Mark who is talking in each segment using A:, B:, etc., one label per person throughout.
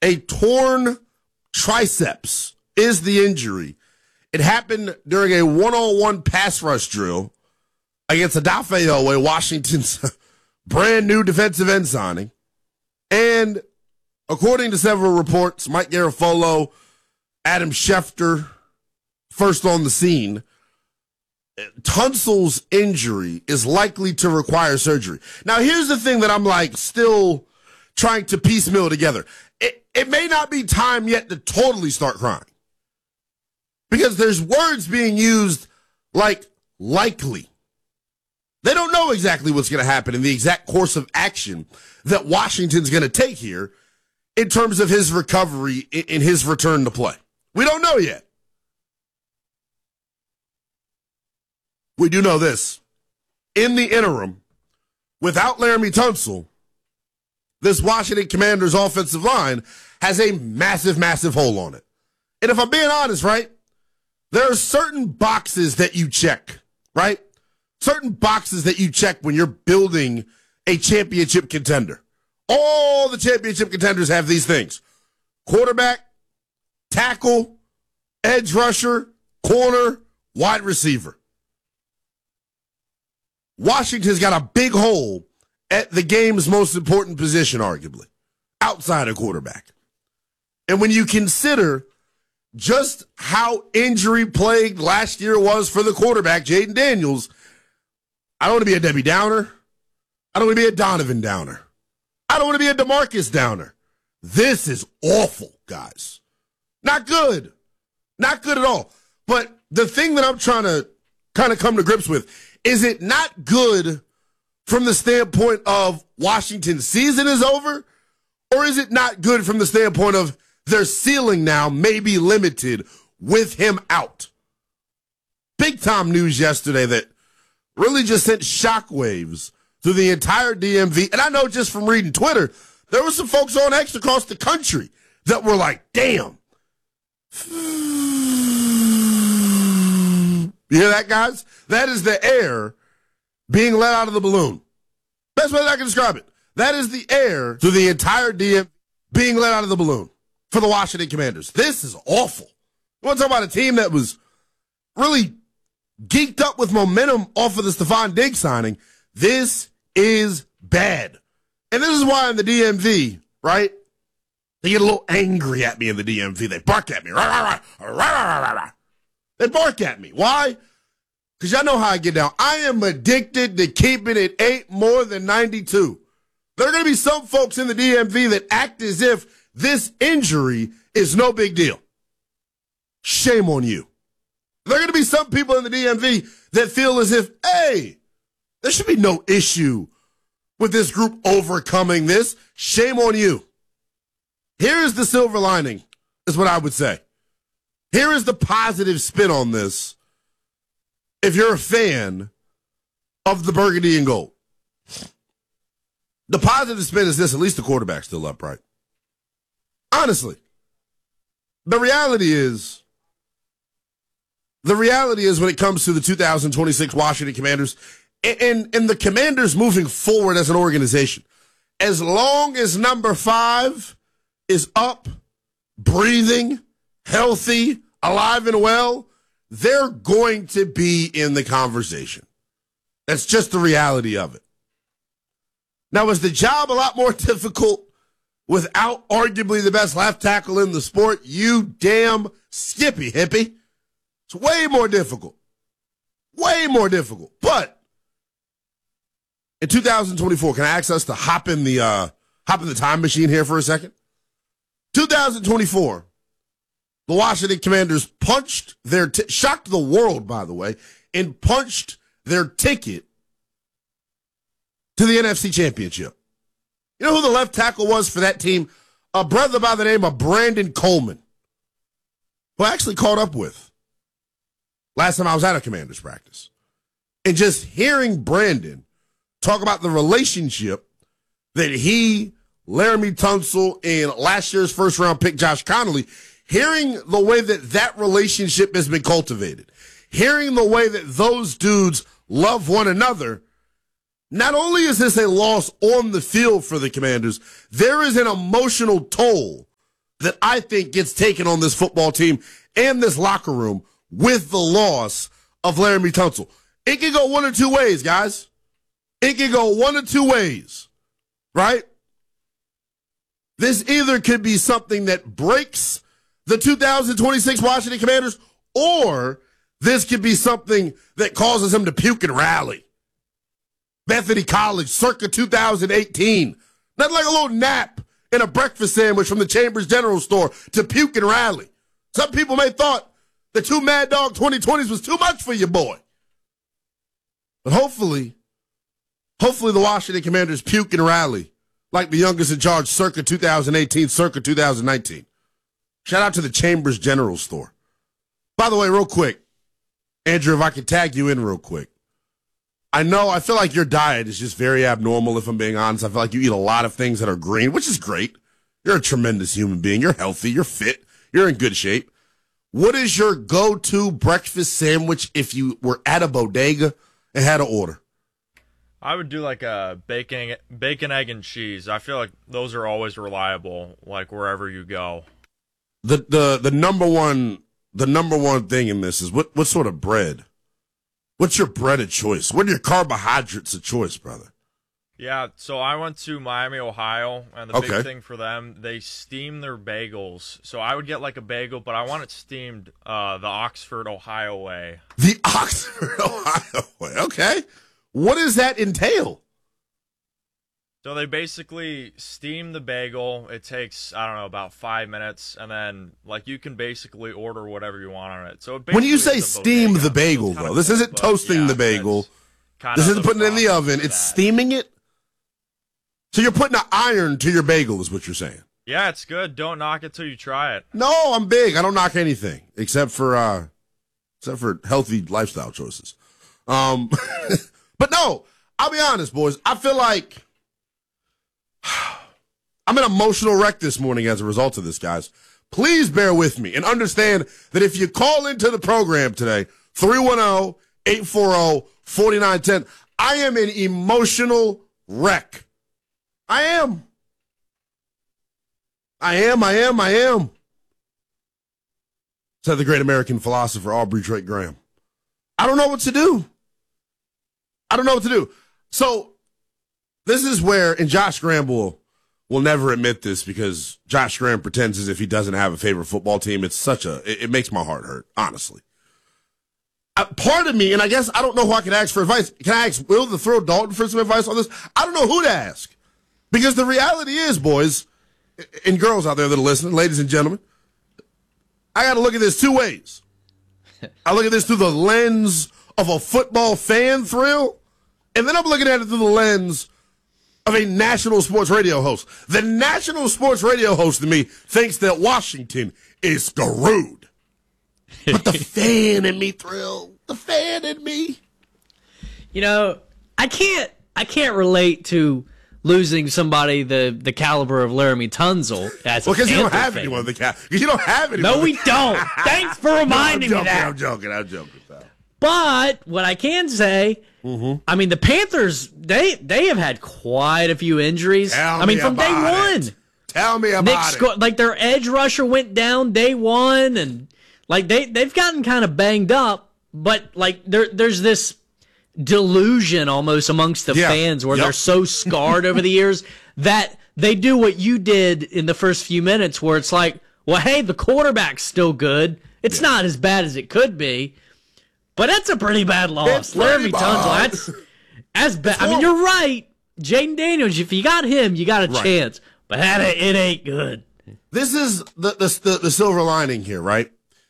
A: A torn triceps is the injury. It happened during a one-on-one pass rush drill against Odafe Oweh, Washington's brand new defensive end signing. And according to several reports, Mike Garafolo, Adam Schefter, first on the scene, Tunsil's injury is likely to require surgery. Now, here's the thing that I'm still trying to piecemeal together. It may not be time yet to totally start crying, because there's words being used like likely. They don't know exactly what's going to happen in the exact course of action that Washington's going to take here in terms of his recovery in his return to play. We don't know yet. We do know this. In the interim, without Laremy Tunsil, this Washington Commanders offensive line has a massive, massive hole on it. And if I'm being honest, right, there are certain boxes that you check, right? Certain boxes that you check when you're building a championship contender. All the championship contenders have these things: quarterback, tackle, edge rusher, corner, wide receiver. Washington's got a big hole at the game's most important position, arguably, outside of quarterback. And when you consider just how injury-plagued last year was for the quarterback, Jayden Daniels, I don't want to be a Debbie Downer. I don't want to be a Donovan Downer. I don't want to be a DeMarcus Downer. This is awful, guys. Not good. Not good at all. But the thing that I'm trying to kind of come to grips with, is it not good from the standpoint of Washington's season is over? Or is it not good from the standpoint of their ceiling now may be limited with him out? Big time news yesterday that really just sent shockwaves through the entire DMV. And I know just from reading Twitter, there were some folks on X across the country that were like, damn. You hear that, guys? That is the air being let out of the balloon. Best way that I can describe it. That is the air through the entire DM being let out of the balloon for the Washington Commanders. This is awful. You want to talk about a team that was really geeked up with momentum off of the Stephon Diggs signing? This is bad. And this is why in the DMV, right, they get a little angry at me in the DMV. They bark at me. They bark at me. Why? Because y'all know how I get down. I am addicted to keeping it 8 more than 92. There are going to be some folks in the DMV that act as if this injury is no big deal. Shame on you. There are going to be some people in the DMV that feel as if, hey, there should be no issue with this group overcoming this. Shame on you. Here is the silver lining, is what I would say. Here is the positive spin on this if you're a fan of the burgundy and gold. The positive spin is this: at least the quarterback's still upright. Honestly. The reality is when it comes to the 2026 Washington Commanders and the Commanders moving forward as an organization, as long as number 5 is up, breathing, healthy, alive and well, they're going to be in the conversation. That's just the reality of it. Now, is the job a lot more difficult without arguably the best left tackle in the sport? You damn skippy hippie. It's way more difficult. Way more difficult. But in 2024, can I ask us to hop in the time machine here for a second? 2024, the Washington Commanders punched their shocked the world, by the way, and punched their ticket to the NFC Championship. You know who the left tackle was for that team? A brother by the name of Brandon Coleman, who I actually caught up with last time I was at a Commanders practice. And just hearing Brandon talk about the relationship that he, Laremy Tunsil, and last year's first-round pick Josh Connolly, hearing the way that relationship has been cultivated, hearing the way that those dudes love one another, not only is this a loss on the field for the Commanders, there is an emotional toll that I think gets taken on this football team and this locker room with the loss of Laremy Tunsil. It can go one or two ways, guys. It can go one or two ways, right? This either could be something that breaks the 2026 Washington Commanders, or this could be something that causes him to puke and rally. Bethany College, circa 2018. Nothing like a little nap and a breakfast sandwich from the Chambers General Store to puke and rally. Some people may have thought the two Mad Dog 2020s was too much for your boy. But hopefully the Washington Commanders puke and rally like the youngest in charge circa 2018, circa 2019. Shout out to the Chambers General Store. By the way, real quick, Andrew, if I could tag you in real quick. I feel like your diet is just very abnormal, if I'm being honest. I feel like you eat a lot of things that are green, which is great. You're a tremendous human being. You're healthy. You're fit. You're in good shape. What is your go-to breakfast sandwich if you were at a bodega and had to order?
B: I would do like a bacon, egg, and cheese. I feel like those are always reliable, like wherever you go.
A: The number one thing in this is what sort of bread? What's your bread of choice? What are your carbohydrates of choice, brother?
B: Yeah, so I went to Miami, Ohio, and the big thing for them, they steam their bagels. So I would get like a bagel, but I want it steamed the Oxford, Ohio way.
A: The Oxford, Ohio way. Okay. What does that entail?
B: So they basically steam the bagel. It takes, I don't know, about 5 minutes, and then like you can basically order whatever you want on it. So
A: when you say steam the bagel, though, this isn't toasting the bagel. This isn't putting it in the oven. It's steaming it. So you're putting an iron to your bagel, is what you're saying.
B: Yeah, it's good. Don't knock it till you try it.
A: No, I'm big. I don't knock anything except for healthy lifestyle choices. But no, I'll be honest, boys. I feel like I'm an emotional wreck this morning as a result of this, guys. Please bear with me and understand that if you call into the program today, 310-840-4910, I am an emotional wreck. I am. Said the great American philosopher Aubrey Drake Graham. I don't know what to do. So this is where, and Josh Graham will never admit this because Josh Graham pretends as if he doesn't have a favorite football team. It makes my heart hurt, honestly. Part of me, and I guess I don't know who I can ask for advice. Can I ask Will to throw Dalton for some advice on this? I don't know who to ask. Because the reality is, boys and girls out there that are listening, ladies and gentlemen, I got to look at this two ways. I look at this through the lens of a football fan thrill, and then I'm looking at it through the lens of a national sports radio host. The national sports radio host to me thinks that Washington is screwed. But the fan in me thrill. The fan in me.
C: You know, I can't relate to losing somebody the caliber of Laremy Tunsil as
A: because you don't have anyone of the caliber. Because you don't have anyone.
C: No, we don't. Thanks for reminding me that.
A: I'm joking. Pal.
C: But what I can say, I mean, the Panthers, they have had quite a few injuries. From day one.
A: Tell me about it.
C: Like their edge rusher went down day one, and like they've gotten kind of banged up. But like there's this delusion almost amongst the fans where they're so scarred over the years that they do what you did in the first few minutes, where it's like, well, hey, the quarterback's still good. It's not as bad as it could be. But that's a pretty bad loss. Laremy Tunsil, that's bad. I mean, you're right. Jaden Daniels, if you got him, you got a chance. But it ain't good.
A: This is the silver lining here, right?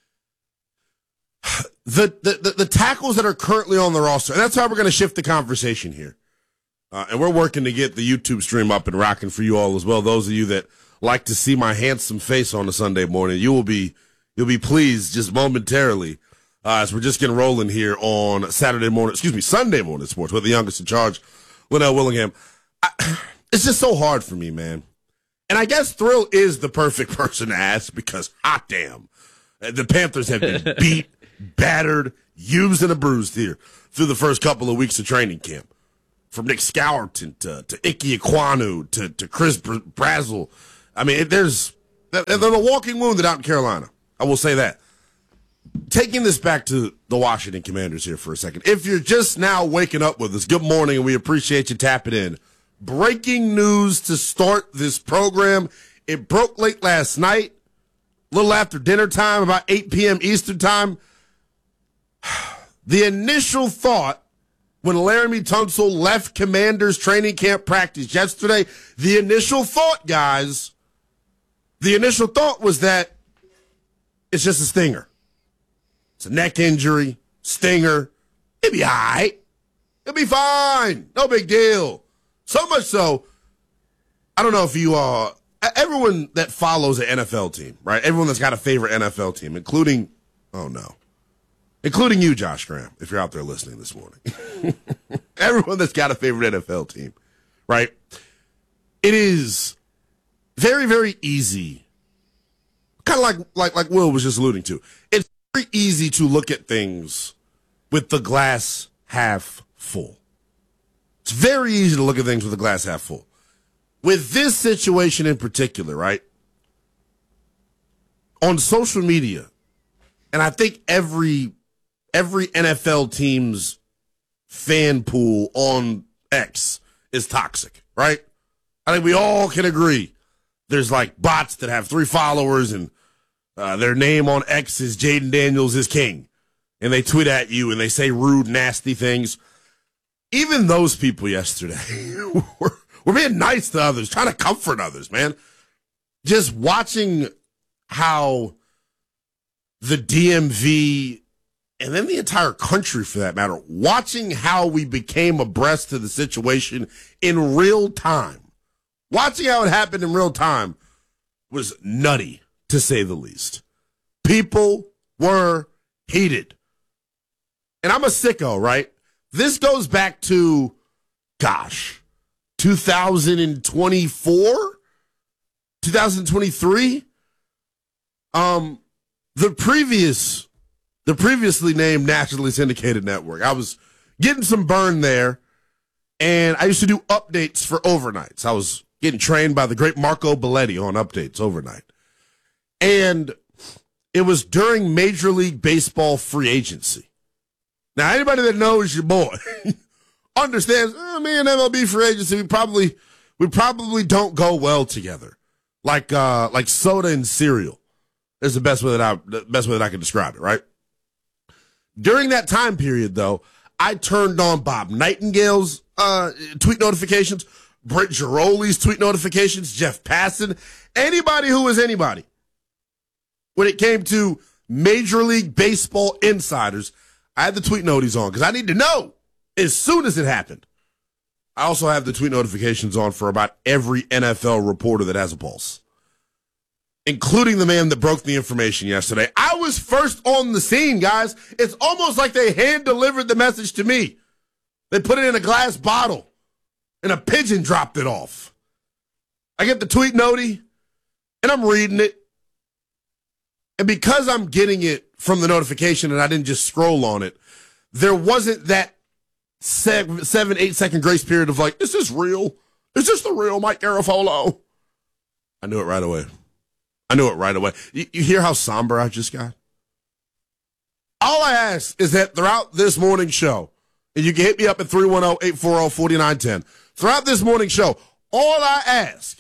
A: The tackles that are currently on the roster, and that's how we're going to shift the conversation here. And we're working to get the YouTube stream up and rocking for you all as well. Those of you that like to see my handsome face on a Sunday morning, you'll be pleased just momentarily. As we're just getting rolling here on Sunday morning sports with the youngest in charge, Linnell Willingham. It's just so hard for me, man. And I guess Thrill is the perfect person to ask because, hot damn, the Panthers have been beat, battered, used, and bruised here through the first couple of weeks of training camp. From Nick Scourton to Ike Ekwonu to Chris Brazzell. I mean, there's They're the walking wounded out in Carolina. I will say that. Taking this back to the Washington Commanders here for a second. If you're just now waking up with us, good morning, and we appreciate you tapping in. Breaking news to start this program. It broke late last night, a little after dinner time, about 8 p.m. Eastern time. The initial thought when Laremy Tunsil left Commanders training camp practice yesterday, the initial thought, guys, was that it's just a stinger. It's a neck injury, stinger. It'll be all right. It'll be fine. No big deal. So much so, I don't know if you everyone that follows an NFL team, right? Everyone that's got a favorite NFL team, including you, Josh Graham, if you're out there listening this morning. Everyone that's got a favorite NFL team, right? It is very, very easy. Kind of like Will was just alluding to. It's very easy to look at things with the glass half full. It's very easy to look at things with the glass half full. With this situation in particular, right? On social media, and I think every NFL team's fan pool on X is toxic, right? I think we all can agree. There's like bots that have 3 followers and their name on X is Jaden Daniels is king. And they tweet at you and they say rude, nasty things. Even those people yesterday were being nice to others, trying to comfort others, man. Just watching how the DMV, and then the entire country for that matter, watching how we became abreast of the situation in real time. Watching how it happened in real time was nutty, to say the least. People were heated. And I'm a sicko, right? This goes back to, 2024? 2023? The previously named nationally syndicated network. I was getting some burn there, and I used to do updates for overnights. I was getting trained by the great Marco Belletti on updates overnight. And it was during Major League Baseball free agency. Now, anybody that knows your boy understands, me and MLB free agency, we probably don't go well together. Like soda and cereal. Is the best way that I can describe it, right? During that time period, though, I turned on Bob Nightingale's tweet notifications, Brent Giroli's tweet notifications, Jeff Passan, anybody who was anybody. When it came to Major League Baseball insiders, I had the tweet noties on because I need to know as soon as it happened. I also have the tweet notifications on for about every NFL reporter that has a pulse, including the man that broke the information yesterday. I was first on the scene, guys. It's almost like they hand-delivered the message to me. They put it in a glass bottle, and a pigeon dropped it off. I get the tweet noti, and I'm reading it. And because I'm getting it from the notification and I didn't just scroll on it, there wasn't that 7-8 second grace period of like, is this real? Is this the real Mike Garafolo? I knew it right away. You hear how somber I just got? All I ask is that throughout this morning show, and you can hit me up at 310-840-4910. Throughout this morning show, all I ask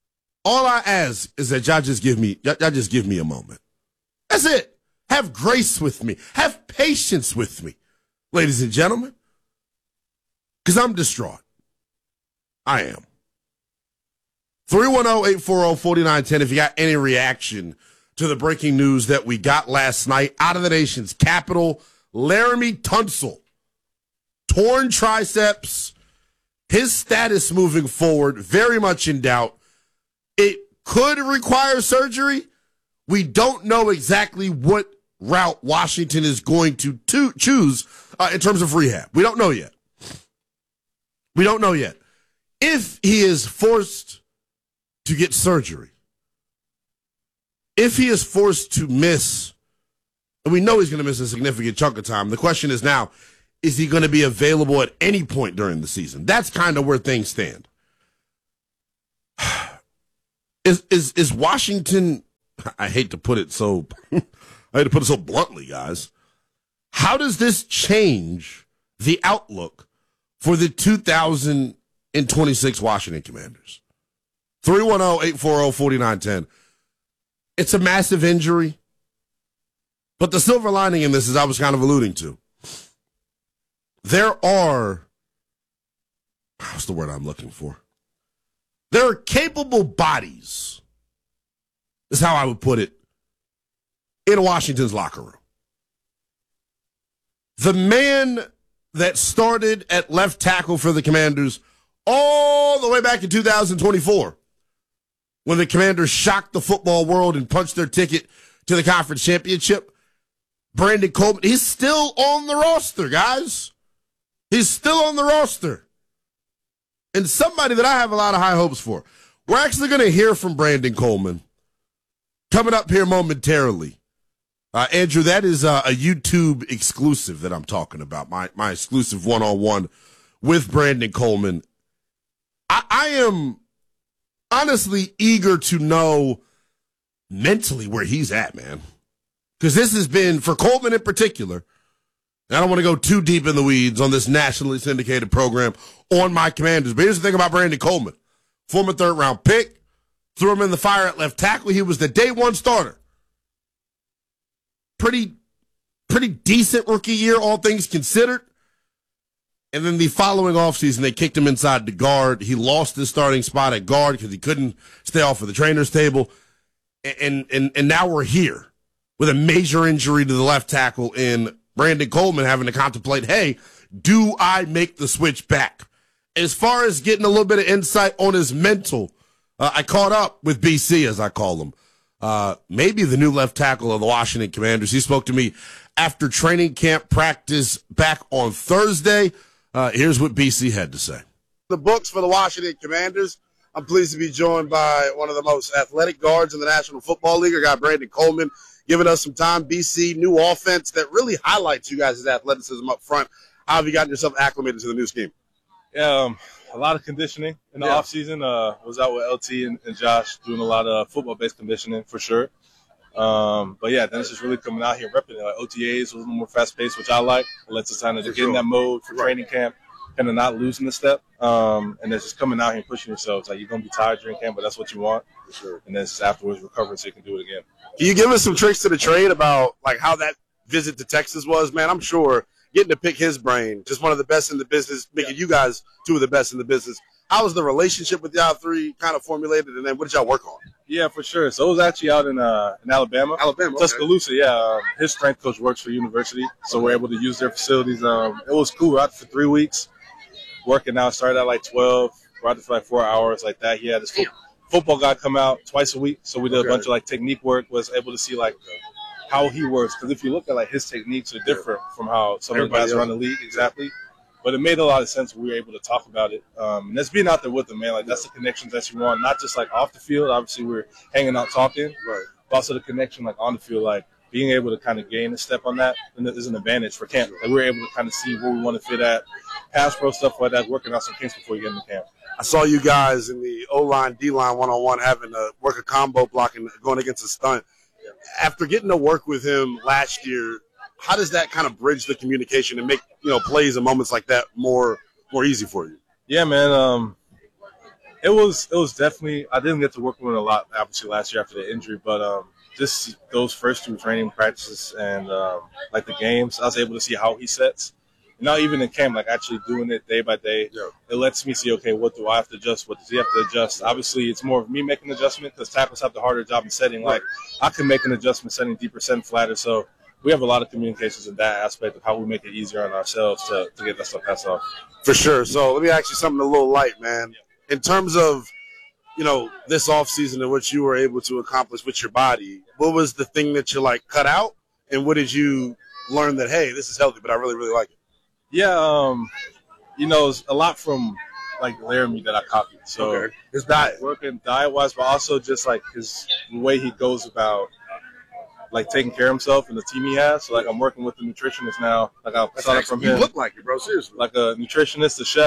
A: is that y'all just give me a moment. That's it. Have grace with me. Have patience with me, ladies and gentlemen. Because I'm distraught. I am. 310-840-4910 if you got any reaction to the breaking news that we got last night out of the nation's capital. Laremy Tunsil, torn triceps, his status moving forward, very much in doubt. It could require surgery. We don't know exactly what route Washington is going to choose in terms of rehab. We don't know yet. If he is forced to get surgery, if he is forced to miss, and we know he's going to miss a significant chunk of time, the question is now, is he going to be available at any point during the season? That's kind of where things stand. Is Washington? I hate to put it so bluntly, guys. How does this change the outlook for the 2026 Washington Commanders? 310-840-4910. It's a massive injury, but the silver lining in this, as I was kind of alluding to, there are, what's the word I'm looking for? There are capable bodies, is how I would put it, in Washington's locker room. The man that started at left tackle for the Commanders all the way back in 2024, when the Commanders shocked the football world and punched their ticket to the conference championship, Brandon Coleman, he's still on the roster, guys. He's still on the roster. And somebody that I have a lot of high hopes for. We're actually going to hear from Brandon Coleman coming up here momentarily. Andrew, that is a YouTube exclusive that I'm talking about, my exclusive one-on-one with Brandon Coleman. I am honestly eager to know mentally where he's at, man. Because this has been, for Coleman in particular, and I don't want to go too deep in the weeds on this nationally syndicated program on my Commanders, but here's the thing about Brandon Coleman. Former third-round pick, threw him in the fire at left tackle. He was the day one starter. Pretty decent rookie year, all things considered. And then the following offseason, they kicked him inside the guard. He lost his starting spot at guard because he couldn't stay off of the trainer's table. And now we're here with a major injury to the left tackle in Brandon Coleman having to contemplate, hey, do I make the switch back? As far as getting a little bit of insight on his mental, I caught up with BC, as I call him. Maybe the new left tackle of the Washington Commanders. He spoke to me after training camp practice back on Thursday. Here's what BC had to say.
D: The books for the Washington Commanders. I'm pleased to be joined by one of the most athletic guards in the National Football League, our guy Brandon Coleman, giving us some time. BC, new offense that really highlights you guys' athleticism up front. How have you gotten yourself acclimated to the new scheme?
E: Yeah, a lot of conditioning in the offseason. Was out with LT and Josh doing a lot of football-based conditioning for sure. But yeah, then it's just really coming out here repping it. Like OTAs was a little more fast-paced, which I like. It lets us kind of get in that mode for training camp, kind of not losing the step. And then just coming out here and pushing yourselves. Like, you're going to be tired during camp, but that's what you want. And then just afterwards recovering so you can do it again.
D: Can you give us some tricks to the trade about like how that visit to Texas was? Man, I'm sure getting to pick his brain, just one of the best in the business, making you guys two of the best in the business. How was the relationship with y'all three kind of formulated, and then what did y'all work on?
E: Yeah, for sure. So it was actually out in Alabama. Tuscaloosa, okay. Yeah. His strength coach works for university, so we're able to use their facilities. It was cool. We're out for 3 weeks, working out. Started at like 12, we're out there for like 4 hours like that. He had his football guy come out twice a week, so we did a bunch of like technique work, was able to see like how he works. Because if you look at like his techniques are different from how some of the guys around the league, exactly. But it made a lot of sense when we were able to talk about it. And that's being out there with them, man. Like, that's the connections that you want, not just like off the field. Obviously, we're hanging out talking, but also the connection like on the field, like being able to kind of gain a step on that is an advantage for camp. Like, we're able to kind of see where we want to fit at, pass pro stuff like that, working out some kinks before you get into camp.
D: I saw you guys in the O-line, D-line one-on-one having to work a combo block and going against a stunt. After getting to work with him last year, how does that kind of bridge the communication and make, plays and moments like that more easy for you?
E: Yeah, man. It was definitely, I didn't get to work with him a lot, obviously, last year after the injury, but just those first 2 training practices and like the games, I was able to see how he sets. Not even in camp, like actually doing it day by day. Yeah. It lets me see, okay, what do I have to adjust? What does he have to adjust? Obviously, it's more of me making an adjustment because tackles have the harder job in setting. Like, I can make an adjustment setting deeper, setting flatter. So we have a lot of communications in that aspect of how we make it easier on ourselves to get that stuff passed off.
D: For sure. So let me ask you something a little light, man. Yeah. In terms of, this offseason and what you were able to accomplish with your body, what was the thing that you, cut out? And what did you learn that, hey, this is healthy, but I really, really like it?
E: Yeah, it's a lot from, Laramie that I copied. So
D: his diet.
E: Working diet-wise, but also just, the way he goes about, taking care of himself and the team he has. So, I'm working with the nutritionist now. I saw it from him.
D: You look like it, bro. Seriously.
E: Like a nutritionist, a chef,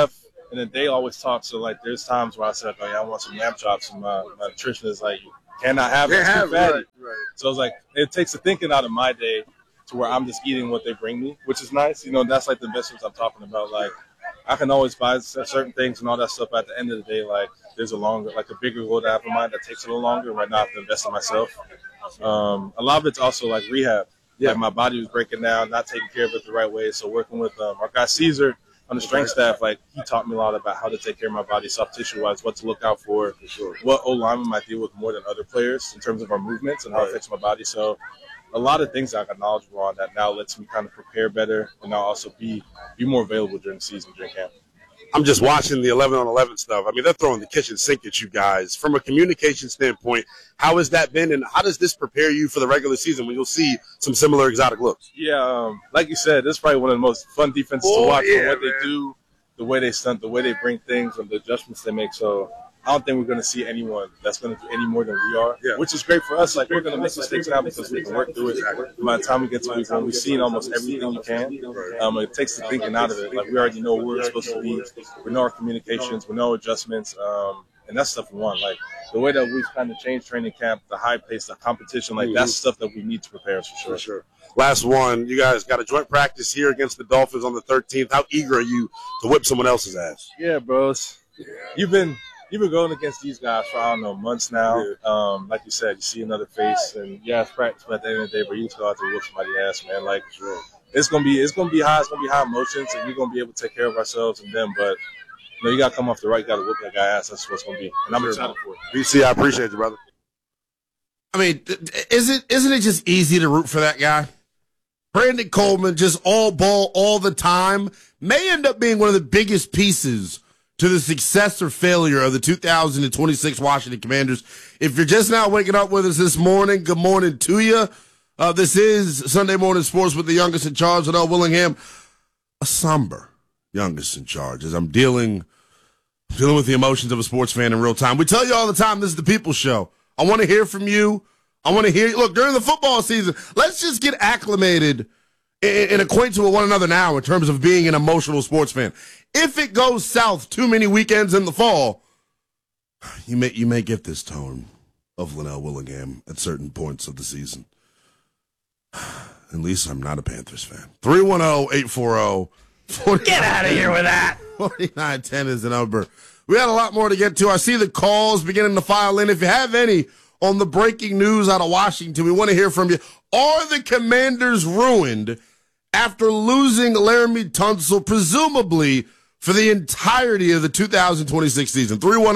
E: And then they always talk. So, like, there's times where I said, oh, yeah, I want some lamb chops. And my nutritionist is like, you cannot have it. It's too fatty. Right. So it's like, it takes the thinking out of my day to where I'm just eating what they bring me, which is nice. You know, that's like the investments I'm talking about. Like, I can always buy certain things and all that stuff. But at the end of the day, like, there's a bigger goal that I have in mind that takes a little longer. Right now, I have to invest in myself. A lot of it's also like rehab. Yeah. Like, my body was breaking down, not taking care of it the right way. So working with our guy Caesar on the strength staff, like, he taught me a lot about how to take care of my body, soft tissue-wise, what to look out for, what O-lineman might deal with more than other players in terms of our movements and how it affects my body. So a lot of things I got knowledgeable on that now lets me kind of prepare better and now also be more available during the season, during camp.
D: I'm just watching the 11-on-11 stuff. I mean, they're throwing the kitchen sink at you guys. From a communication standpoint, how has that been, and how does this prepare you for the regular season when you'll see some similar exotic looks?
E: Yeah, like you said, this is probably one of the most fun defenses to watch. Yeah, what they do, the way they stunt, the way they bring things, and the adjustments they make. So I don't think we're going to see anyone that's going to do any more than we are, which is great for us. Like, we're going to make mistakes now because we can work through it. By the time we get to week one, we've seen almost everything you can. It takes the thinking out of it. Like, we already know where we're supposed to be. We know our communications. We know adjustments. And that's stuff we want. Like, the way that we've kind of changed training camp, the high pace, the competition, like, that's stuff that we need to prepare us for sure.
D: Last one, you guys got a joint practice here against the Dolphins on the 13th. How eager are you to whip someone else's ass?
E: Yeah, bros. You've been going against these guys for, I don't know, months now. Like you said, you see another face, and it's practice, but at the end of the day, but you still have to whip somebody's ass, man. Like, it's gonna be high. It's gonna be high emotions, and we're gonna be able to take care of ourselves and them. But you got to come off the right. You got to whip that guy ass. That's what it's gonna be, and I'm excited for it.
D: BC, I appreciate you, brother.
A: I mean, isn't it just easy to root for that guy? Brandon Coleman, just all ball all the time, may end up being one of the biggest pieces to the success or failure of the 2026 Washington Commanders. If you're just now waking up with us this morning, good morning to you. This is Sunday Morning Sports with the youngest in charge, Linnell Willingham. A somber youngest in charge as I'm dealing with the emotions of a sports fan in real time. We tell you all the time, this is the People's Show. I want to hear from you. I want to hear you. Look, during the football season, let's just get acclimated and acquainted with one another now in terms of being an emotional sports fan. If it goes south too many weekends in the fall, you may get this tone of Linnell Willingham at certain points of the season. At least I'm not a Panthers fan. 310-840-4910.
C: Get out of here with that.
A: 4910 is the number. We had a lot more to get to. I see the calls beginning to file in. If you have any on the breaking news out of Washington, we want to hear from you. Are the Commanders ruined after losing Laramie Tunsil, presumably for the entirety of the 2026 season?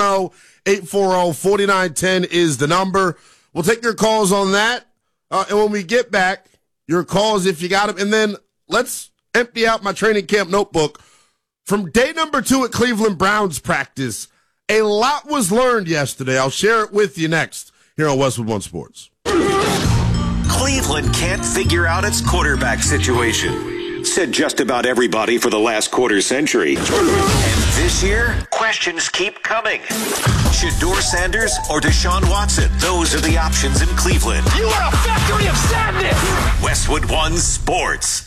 A: 310-840-4910 is the number. We'll take your calls on that. And when we get back, your calls if you got them. And then let's empty out my training camp notebook. From day number 2 at Cleveland Browns practice, a lot was learned yesterday. I'll share it with you next here on Westwood One Sports.
F: Cleveland can't figure out its quarterback situation, said just about everybody for the last quarter century. And this year, questions keep coming. Shedeur Sanders or Deshaun Watson? Those are the options in Cleveland.
G: You are a factory of sadness!
F: Westwood One Sports.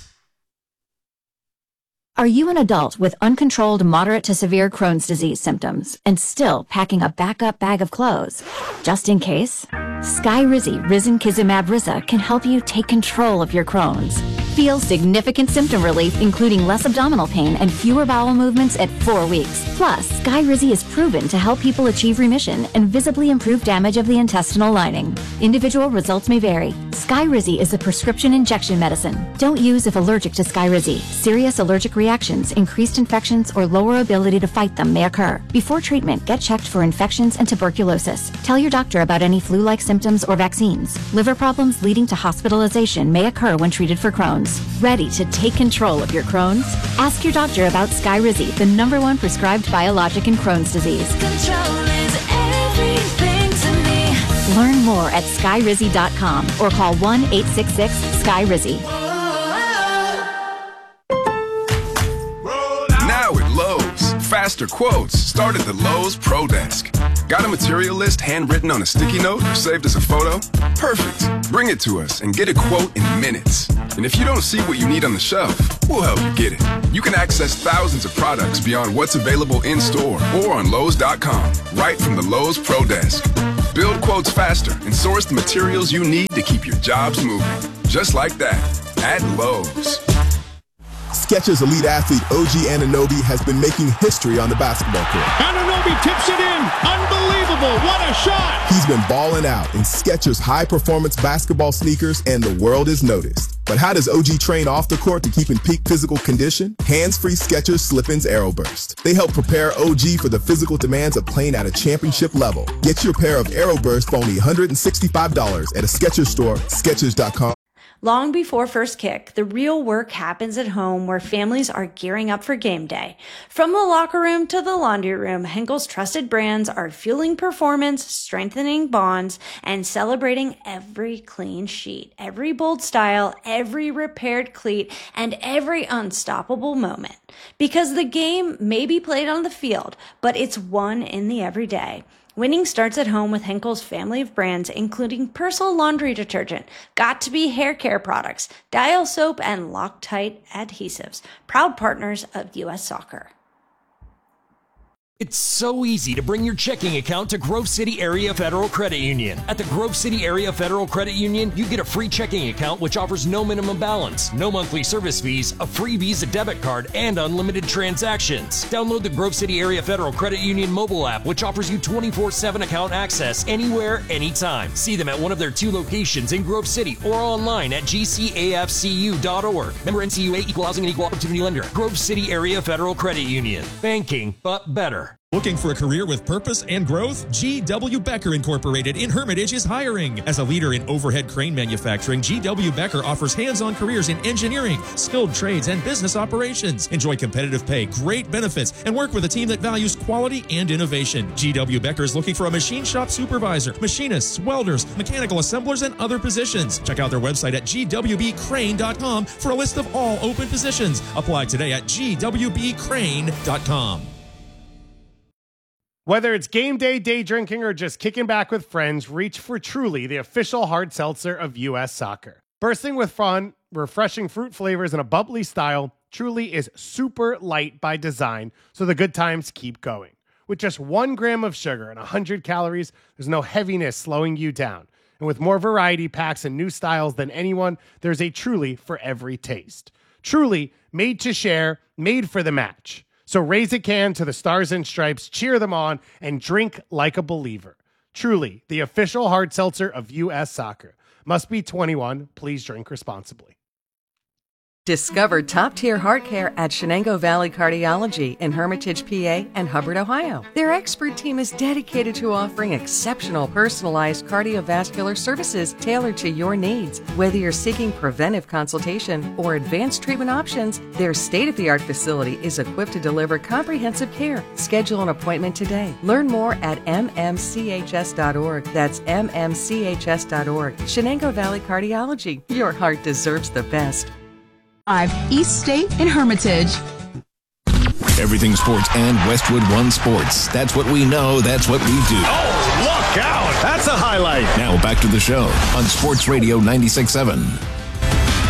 H: Are you an adult with uncontrolled moderate to severe Crohn's disease symptoms and still packing a backup bag of clothes? Just in case? Skyrizi Risankizumab Riza can help you take control of your Crohn's. Feel significant symptom relief, including less abdominal pain and fewer bowel movements at 4 weeks. Plus, Skyrizi is proven to help people achieve remission and visibly improve damage of the intestinal lining. Individual results may vary. Skyrizi is a prescription injection medicine. Don't use if allergic to Skyrizi. Serious allergic reactions, increased infections, or lower ability to fight them may occur. Before treatment, get checked for infections and tuberculosis. Tell your doctor about any flu-like symptoms or vaccines. Liver problems leading to hospitalization may occur when treated for Crohn's. Ready to take control of your Crohn's? Ask your doctor about Skyrizi, the #1 prescribed biologic in Crohn's disease.
I: Control is everything to me.
H: Learn more at skyrizi.com or call 1-866-SKYRIZI.
J: Now at Lowe's, faster quotes start at the Lowe's Pro Desk. Got a material list handwritten on a sticky note or saved as a photo? Perfect. Bring it to us and get a quote in minutes. And if you don't see what you need on the shelf, we'll help you get it. You can access thousands of products beyond what's available in-store or on Lowe's.com, right from the Lowe's Pro Desk. Build quotes faster and source the materials you need to keep your jobs moving. Just like that, at Lowe's.
K: Skechers elite athlete OG Anunoby has been making history on the basketball court.
L: Anunoby tips it in. Unbelievable. What a shot.
K: He's been balling out in Skechers high-performance basketball sneakers, and the world has noticed. But how does OG train off the court to keep in peak physical condition? Hands-free Skechers Slip-ins AeroBurst. They help prepare OG for the physical demands of playing at a championship level. Get your pair of AeroBurst for only $165 at a Skechers store, Skechers.com.
M: Long before first kick, the real work happens at home where families are gearing up for game day. From the locker room to the laundry room, Henkel's trusted brands are fueling performance, strengthening bonds, and celebrating every clean sheet, every bold style, every repaired cleat, and every unstoppable moment. Because the game may be played on the field, but it's won in the everyday. Winning starts at home with Henkel's family of brands, including Persil laundry detergent, Got2b hair care products, Dial soap, and Loctite adhesives, proud partners of U.S. Soccer.
N: It's so easy to bring your checking account to Grove City Area Federal Credit Union. At the Grove City Area Federal Credit Union, you get a free checking account which offers no minimum balance, no monthly service fees, a free Visa debit card, and unlimited transactions. Download the Grove City Area Federal Credit Union mobile app, which offers you 24/7 account access anywhere, anytime. See them at one of their 2 locations in Grove City or online at gcafcu.org. Member NCUA, Equal Housing and Equal Opportunity Lender. Grove City Area Federal Credit Union. Banking, but better.
O: Looking for a career with purpose and growth? G.W. Becker Incorporated in Hermitage is hiring. As a leader in overhead crane manufacturing, G.W. Becker offers hands-on careers in engineering, skilled trades, and business operations. Enjoy competitive pay, great benefits, and work with a team that values quality and innovation. G.W. Becker is looking for a machine shop supervisor, machinists, welders, mechanical assemblers, and other positions. Check out their website at gwbcrane.com for a list of all open positions. Apply today at gwbcrane.com.
P: Whether it's game day, day drinking, or just kicking back with friends, reach for Truly, the official hard seltzer of U.S. Soccer. Bursting with fun, refreshing fruit flavors, and a bubbly style, Truly is super light by design, so the good times keep going. With just 1 gram of sugar and 100 calories, there's no heaviness slowing you down. And with more variety packs and new styles than anyone, there's a Truly for every taste. Truly, made to share, made for the match. So raise a can to the Stars and Stripes, cheer them on, and drink like a believer. Truly, the official hard seltzer of U.S. Soccer. Must be 21. Please drink responsibly.
Q: Discover top-tier heart care at Shenango Valley Cardiology in Hermitage, PA, and Hubbard, Ohio. Their expert team is dedicated to offering exceptional personalized cardiovascular services tailored to your needs. Whether you're seeking preventive consultation or advanced treatment options, their state-of-the-art facility is equipped to deliver comprehensive care. Schedule an appointment today. Learn more at mmchs.org. That's mmchs.org. Shenango Valley Cardiology. Your heart deserves the best.
R: East State in Hermitage.
S: Everything sports and Westwood One Sports. That's what we know. That's what we do.
L: Oh, look out. That's a highlight.
S: Now back to the show on Sports Radio 96.7.